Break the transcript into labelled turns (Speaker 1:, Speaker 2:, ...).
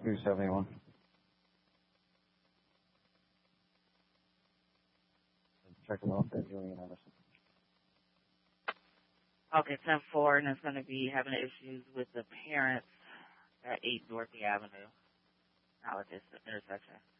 Speaker 1: 271. Check them off at Julian Emerson.
Speaker 2: Okay, 10-4, and it's going to be having issues with the parents at 8 Dorothy Avenue. Now at this intersection.